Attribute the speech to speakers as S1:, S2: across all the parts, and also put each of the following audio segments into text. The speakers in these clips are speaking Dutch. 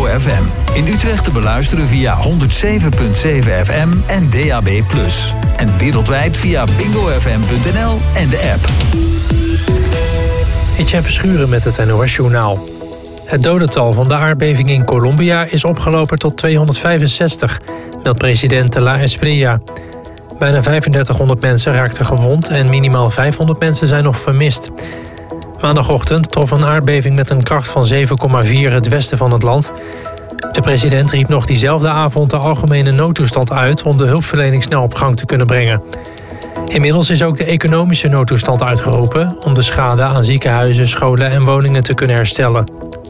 S1: FM. In Utrecht te beluisteren via 107.7 FM en DAB+. En wereldwijd via bingofm.nl en de app.
S2: Etienne Verschuren met het NOS-journaal. Het dodental van de aardbeving in Colombia is opgelopen tot 265, meldt president de La Espriella. Bijna 3500 mensen raakten gewond en minimaal 500 mensen zijn nog vermist. Maandagochtend trof een aardbeving met een kracht van 7,4 het westen van het land. De president riep nog diezelfde avond de algemene noodtoestand uit om de hulpverlening snel op gang te kunnen brengen. Inmiddels is ook de economische noodtoestand uitgeroepen om de schade aan ziekenhuizen, scholen en woningen te kunnen herstellen.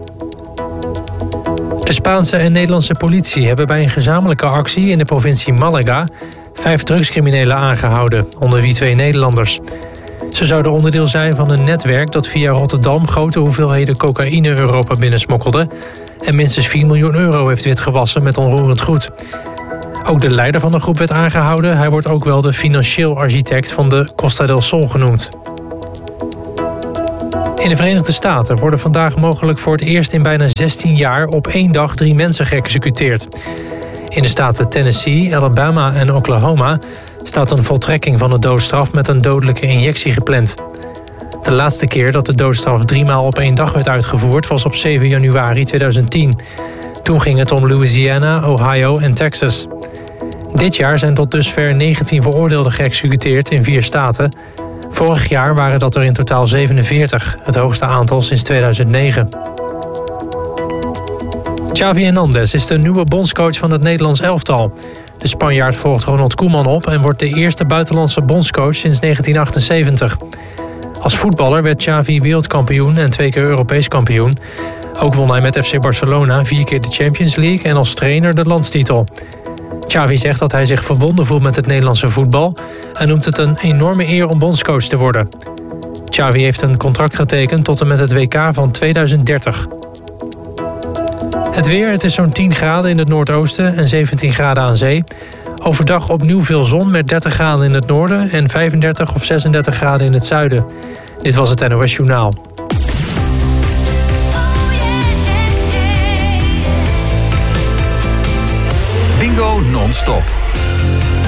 S2: De Spaanse en Nederlandse politie hebben bij een gezamenlijke actie in de provincie Malaga 5 drugscriminelen aangehouden, onder wie 2 Nederlanders. Ze zouden onderdeel zijn van een netwerk dat via Rotterdam grote hoeveelheden cocaïne Europa binnensmokkelde en minstens 4 miljoen euro heeft witgewassen met onroerend goed. Ook de leider van de groep werd aangehouden. Hij wordt ook wel de financieel architect van de Costa del Sol genoemd. In de Verenigde Staten worden vandaag mogelijk voor het eerst in bijna 16 jaar op 1 dag 3 mensen geëxecuteerd. In de staten Tennessee, Alabama en Oklahoma staat een voltrekking van de doodstraf met een dodelijke injectie gepland. De laatste keer dat de doodstraf 3 maal op 1 dag werd uitgevoerd was op 7 januari 2010. Toen ging het om Louisiana, Ohio en Texas. Dit jaar zijn tot dusver 19 veroordeelden geëxecuteerd in 4 staten. Vorig jaar waren dat er in totaal 47, het hoogste aantal sinds 2009. Xavi Hernandez is de nieuwe bondscoach van het Nederlands elftal. De Spanjaard volgt Ronald Koeman op en wordt de eerste buitenlandse bondscoach sinds 1978. Als voetballer werd Xavi wereldkampioen en 2 keer Europees kampioen. Ook won hij met FC Barcelona 4 keer de Champions League en als trainer de landstitel. Xavi zegt dat hij zich verbonden voelt met het Nederlandse voetbal en noemt het een enorme eer om bondscoach te worden. Xavi heeft een contract getekend tot en met het WK van 2030. Het weer, het is zo'n 10 graden in het noordoosten en 17 graden aan zee. Overdag opnieuw veel zon met 30 graden in het noorden en 35 of 36 graden in het zuiden. Dit was het NOS Journaal.
S1: Bingo non-stop.